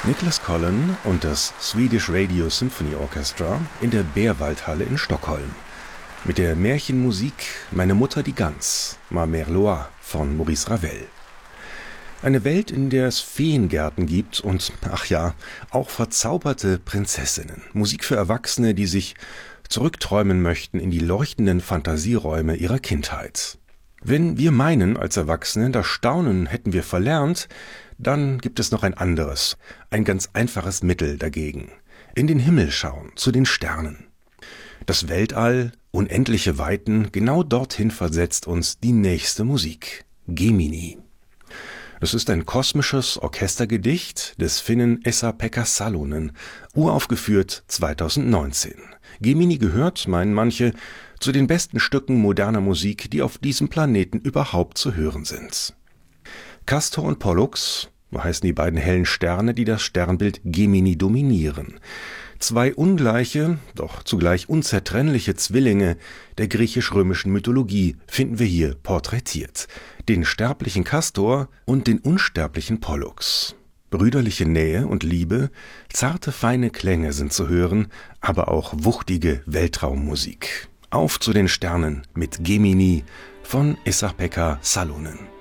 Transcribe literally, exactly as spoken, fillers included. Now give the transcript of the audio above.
Nicholas Collin und das Swedish Radio Symphony Orchestra in der Bärwaldhalle in Stockholm. Mit der Märchenmusik Meine Mutter die Gans, Ma Mère Loire von Maurice Ravel. Eine Welt, in der es Feengärten gibt und, ach ja, auch verzauberte Prinzessinnen. Musik für Erwachsene, die sich zurückträumen möchten in die leuchtenden Fantasieräume ihrer Kindheit. Wenn wir meinen, als Erwachsene, das Staunen hätten wir verlernt, dann gibt es noch ein anderes, ein ganz einfaches Mittel dagegen. In den Himmel schauen, zu den Sternen. Das Weltall, unendliche Weiten, genau dorthin versetzt uns die nächste Musik, Gemini. Es ist ein kosmisches Orchestergedicht des Finnen Esa-Pekka Salonen, uraufgeführt zweitausendneunzehn. Gemini gehört, meinen manche, zu den besten Stücken moderner Musik, die auf diesem Planeten überhaupt zu hören sind. Castor und Pollux, so heißen die beiden hellen Sterne, die das Sternbild Gemini dominieren. Zwei ungleiche, doch zugleich unzertrennliche Zwillinge der griechisch-römischen Mythologie finden wir hier porträtiert. Den sterblichen Castor und den unsterblichen Pollux. Brüderliche Nähe und Liebe, zarte, feine Klänge sind zu hören, aber auch wuchtige Weltraummusik. Auf zu den Sternen mit Gemini von Esa-Pekka Salonen.